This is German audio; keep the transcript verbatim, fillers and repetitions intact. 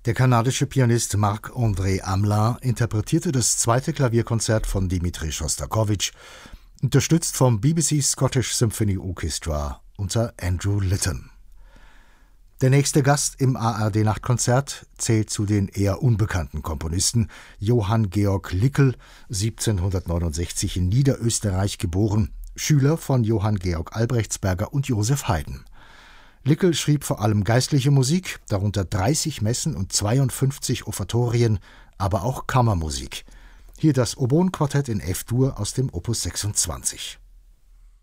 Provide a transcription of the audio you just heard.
Der kanadische Pianist Marc-André Hamelin interpretierte das zweite Klavierkonzert von Dmitri Schostakowitsch, unterstützt vom B B C Scottish Symphony Orchestra unter Andrew Litton. Der nächste Gast im A R D-Nachtkonzert zählt zu den eher unbekannten Komponisten Johann Georg Lickel, siebzehnhundertneunundsechzig in Niederösterreich geboren, Schüler von Johann Georg Albrechtsberger und Joseph Haydn. Lickel schrieb vor allem geistliche Musik, darunter dreißig Messen und zweiundfünfzig Offertorien, aber auch Kammermusik. Hier das Oboenquartett in F-Dur aus dem Opus sechsundzwanzig.